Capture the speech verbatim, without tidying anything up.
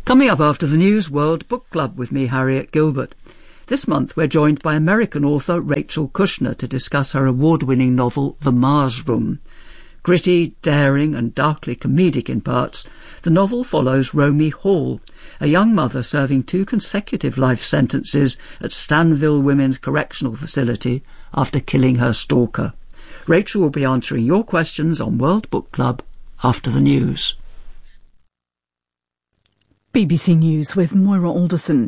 Coming up after the news, World Book Club with me, Harriet Gilbert. This month we're joined by American author Rachel Kushner to discuss her award-winning novel The Mars Room. Gritty, daring and darkly comedic in parts, the novel follows Romy Hall, a young mother serving two consecutive life sentences at Stanville Women's Correctional Facility after killing her stalker. Rachel will be answering your questions on World Book Club after the news. B B C News with Moira Alderson.